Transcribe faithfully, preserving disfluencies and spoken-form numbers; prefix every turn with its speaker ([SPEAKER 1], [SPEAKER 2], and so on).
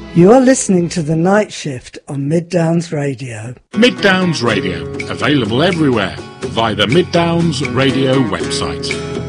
[SPEAKER 1] You're listening to The Night Shift on Mid Downs Radio.
[SPEAKER 2] Mid Downs Radio, available everywhere via the Mid Downs Radio website.